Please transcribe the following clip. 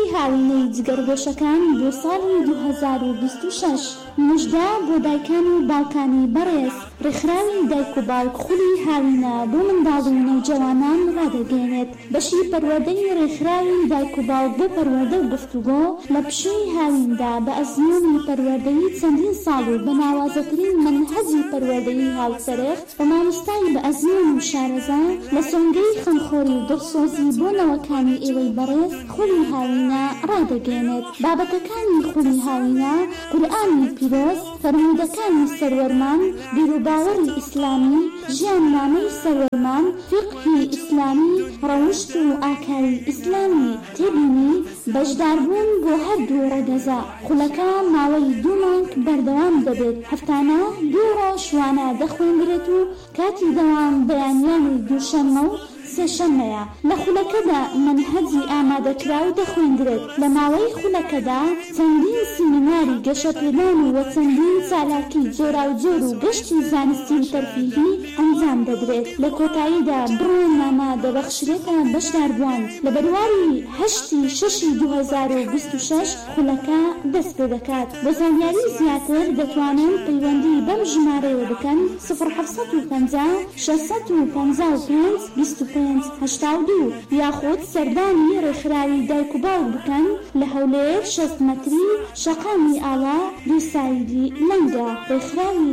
هاوینەی جگەرگۆشەکان بۆ ساڵی 2026 مژدە بۆ دایکان و باوکانی بەڕێز. ڕێکخراوی دایک و باوک خولی هاوینە بۆ منداڵ و نەوجەوانان ڕادەگەێنێت. بەشی پەروەردەی ڕێکخراوی دایک و باوک بۆ پەروەردە و گفتوگۆ لە پشووی هاویندا بە ئەزموونی پەروەردەیی چەندین ساڵ و بە ناوازەترین منهەجی پەروەردەیی هاوسەرێخ بە مامۆستای بە ئەزمون و شارەزا لە سۆنگەی خەمخۆری و دڵسۆزی بۆ نەوەکانی ئێوەی بەڕێز خولی هاوینە ڕادەگەێنێت. بابەتەکانی خولی هاوینە قورئانی پیرۆز، فەرموودەکانی سەروەرمان، بیرروباوەڕی ئیسلامی، ژیاننامەی سەروەرمان، فقهی ئیسلامی، ڕەوشت و ئاکاری ئیسلامی تێبینی بەشداربوون بۆ هەردوو ڕێگەزا. خولەکە ماوەی 2 مانگ بەردەوام دەبێت. هەفتانە 2 ڕۆژ وانە دەخوێنرێت و کاتی دەوام بەیانیانی دووشەممە و سێشەممەیە. لە خولەکەدا منهەجی ئامادەکراو دەخوێندرێت. لە ماوەی خولەکەدا چەندین سیمیناری گەشەپێدان و چەندین چالاکی جۆراوجۆر و گەشتی زانستی و تەرفیهی ئەنجام دەدرێت. لە کۆتاییدا بڕێنامە دەبەخشرێتە بەشداربووان. لە بەرواری 8/6/2026 خولەکە دەست پێ دەکات. بۆ زانیاری زیاتر دەتوانن پەیوەندی بەم ژمارەیە بکەن 050 655 2582 یاخود سەردانی ڕێکخراوی دایک و باوک بکەن لە هەولێر 6 مەتری شەقامی ئاوا دووسایدی لەنگە. ڕێکخراوی